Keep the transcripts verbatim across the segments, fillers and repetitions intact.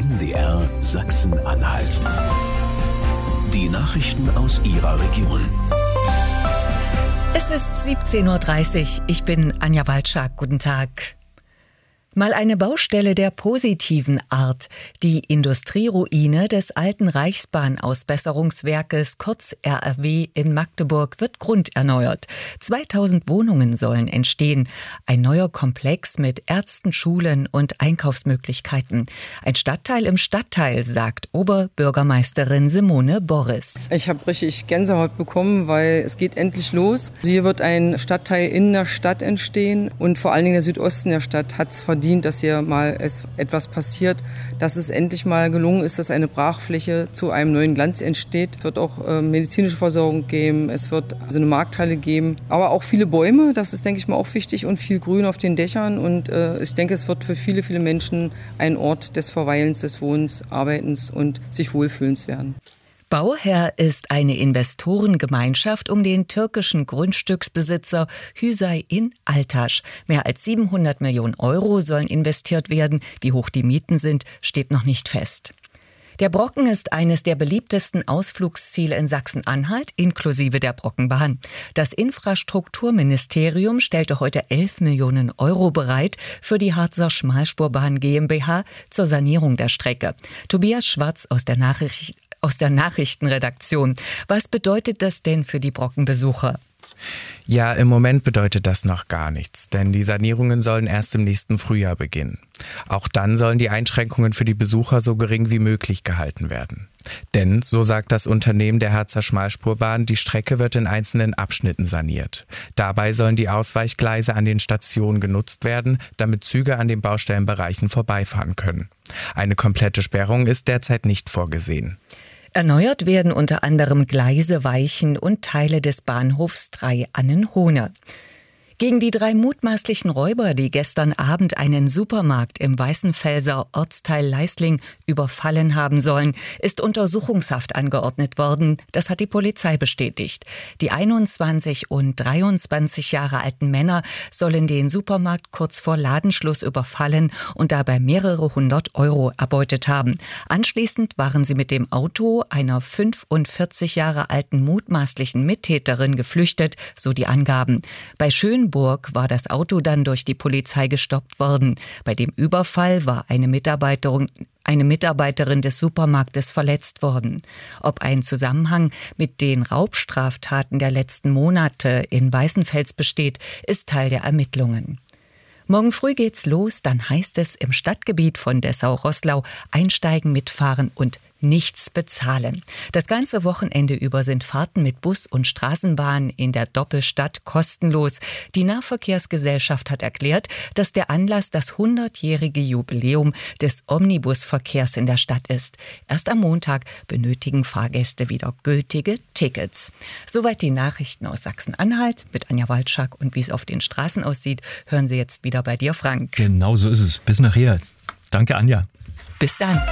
M D R Sachsen-Anhalt. Die Nachrichten aus Ihrer Region. Es ist siebzehn Uhr dreißig. Ich bin Anja Walczak. Guten Tag. Mal eine Baustelle der positiven Art. Die Industrieruine des alten Reichsbahnausbesserungswerkes, kurz R R W in Magdeburg, wird grunderneuert. zweitausend Wohnungen sollen entstehen. Ein neuer Komplex mit Ärzten, Schulen und Einkaufsmöglichkeiten. Ein Stadtteil im Stadtteil, sagt Oberbürgermeisterin Simone Borris. Ich habe richtig Gänsehaut bekommen, weil es geht endlich los. Hier wird ein Stadtteil in der Stadt entstehen und vor allen Dingen der Südosten der Stadt hat es verdient, dass hier mal es etwas passiert, dass es endlich mal gelungen ist, dass eine Brachfläche zu einem neuen Glanz entsteht. Es wird auch äh, medizinische Versorgung geben, es wird also eine Markthalle geben, aber auch viele Bäume, das ist, denke ich mal, auch wichtig und viel Grün auf den Dächern und äh, ich denke, es wird für viele, viele Menschen ein Ort des Verweilens, des Wohnens, Arbeitens und sich Wohlfühlens werden. Bauherr ist eine Investorengemeinschaft um den türkischen Grundstücksbesitzer Hüsay in Altaş. Mehr als siebenhundert Millionen Euro sollen investiert werden. Wie hoch die Mieten sind, steht noch nicht fest. Der Brocken ist eines der beliebtesten Ausflugsziele in Sachsen-Anhalt, inklusive der Brockenbahn. Das Infrastrukturministerium stellte heute elf Millionen Euro bereit für die Harzer Schmalspurbahn GmbH zur Sanierung der Strecke. Tobias Schwarz aus der Nachricht aus der Nachrichtenredaktion. Was bedeutet das denn für die Brockenbesucher? Ja, im Moment bedeutet das noch gar nichts, denn die Sanierungen sollen erst im nächsten Frühjahr beginnen. Auch dann sollen die Einschränkungen für die Besucher so gering wie möglich gehalten werden. Denn, so sagt das Unternehmen der Harzer Schmalspurbahn, die Strecke wird in einzelnen Abschnitten saniert. Dabei sollen die Ausweichgleise an den Stationen genutzt werden, damit Züge an den Baustellenbereichen vorbeifahren können. Eine komplette Sperrung ist derzeit nicht vorgesehen. Erneuert werden unter anderem Gleise, Weichen und Teile des Bahnhofs drei Annenhohne. Gegen die drei mutmaßlichen Räuber, die gestern Abend einen Supermarkt im Weißenfelser Ortsteil Leisling überfallen haben sollen, ist Untersuchungshaft angeordnet worden. Das hat die Polizei bestätigt. Die einundzwanzig und dreiundzwanzig Jahre alten Männer sollen den Supermarkt kurz vor Ladenschluss überfallen und dabei mehrere hundert Euro erbeutet haben. Anschließend waren sie mit dem Auto einer fünfundvierzig Jahre alten mutmaßlichen Mittäterin geflüchtet, so die Angaben. Bei Schönburg war das Auto dann durch die Polizei gestoppt worden. Bei dem Überfall war eine Mitarbeiterin, eine Mitarbeiterin des Supermarktes verletzt worden. Ob ein Zusammenhang mit den Raubstraftaten der letzten Monate in Weißenfels besteht, ist Teil der Ermittlungen. Morgen früh geht's los, dann heißt es im Stadtgebiet von Dessau-Roßlau einsteigen, mitfahren und nichts bezahlen. Das ganze Wochenende über sind Fahrten mit Bus und Straßenbahn in der Doppelstadt kostenlos. Die Nahverkehrsgesellschaft hat erklärt, dass der Anlass das hundertjährige Jubiläum des Omnibusverkehrs in der Stadt ist. Erst am Montag benötigen Fahrgäste wieder gültige Tickets. Soweit die Nachrichten aus Sachsen-Anhalt mit Anja Walczak. Und wie es auf den Straßen aussieht, hören Sie jetzt wieder bei dir, Frank. Genau so ist es. Bis nachher. Danke, Anja. Bis dann.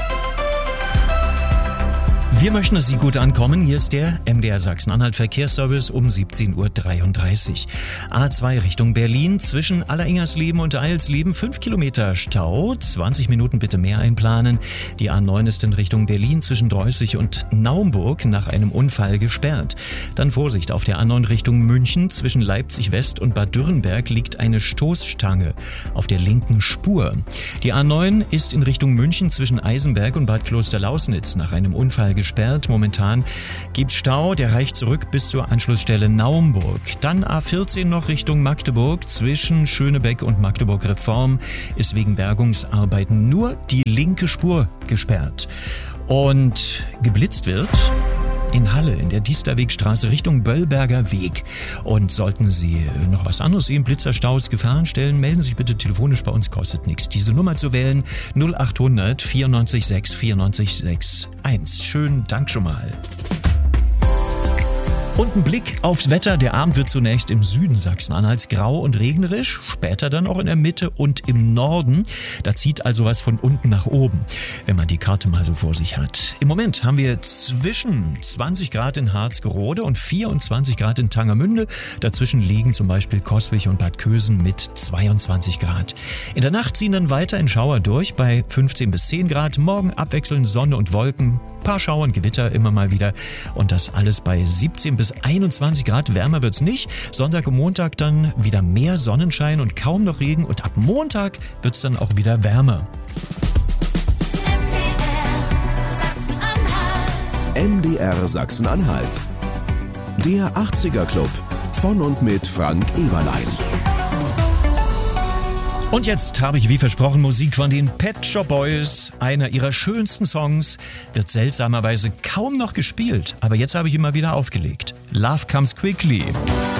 Wir möchten, dass Sie gut ankommen. Hier ist der M D R Sachsen-Anhalt Verkehrsservice um siebzehn Uhr dreiunddreißig. A zwei Richtung Berlin zwischen Alleringersleben und Eilsleben fünf Kilometer Stau. zwanzig Minuten bitte mehr einplanen. Die A neun ist in Richtung Berlin zwischen Dreußig und Naumburg nach einem Unfall gesperrt. Dann Vorsicht, auf der A neun Richtung München zwischen Leipzig West und Bad Dürrenberg liegt eine Stoßstange auf der linken Spur. Die A neun ist in Richtung München zwischen Eisenberg und Bad Klosterlausnitz nach einem Unfall gesperrt. Momentan gibt's Stau, der reicht zurück bis zur Anschlussstelle Naumburg. Dann A vierzehn noch Richtung Magdeburg. Zwischen Schönebeck und Magdeburg Reform ist wegen Bergungsarbeiten nur die linke Spur gesperrt. Und geblitzt wird in Halle, in der Diesterwegstraße Richtung Böllberger Weg. Und sollten Sie noch was anderes sehen, Blitzerstaus, Gefahrenstellen, melden Sie sich bitte telefonisch, bei uns kostet nichts. Diese Nummer zu wählen, null achthundert vierundneunzig sechs vierundneunzig sechs eins. Schönen Dank schon mal. Und ein Blick aufs Wetter. Der Abend wird zunächst im Süden Sachsen-Anhalts grau und regnerisch, später dann auch in der Mitte und im Norden. Da zieht also was von unten nach oben, wenn man die Karte mal so vor sich hat. Im Moment haben wir zwischen zwanzig Grad in Harzgerode und vierundzwanzig Grad in Tangermünde. Dazwischen liegen zum Beispiel Coswig und Bad Kösen mit zweiundzwanzig Grad. In der Nacht ziehen dann weiter in Schauer durch bei fünfzehn bis zehn Grad. Morgen abwechselnd Sonne und Wolken, paar Schauer und Gewitter immer mal wieder. Und das alles bei siebzehn bis einundzwanzig Grad. Wärmer wird's nicht. Sonntag und Montag dann wieder mehr Sonnenschein und kaum noch Regen. Und ab Montag wird's dann auch wieder wärmer. M D R Sachsen-Anhalt. Der achtziger Club von und mit Frank Eberlein. Und jetzt habe ich wie versprochen Musik von den Pet Shop Boys. Einer ihrer schönsten Songs wird seltsamerweise kaum noch gespielt. Aber jetzt habe ich ihn mal wieder aufgelegt. Love Comes Quickly.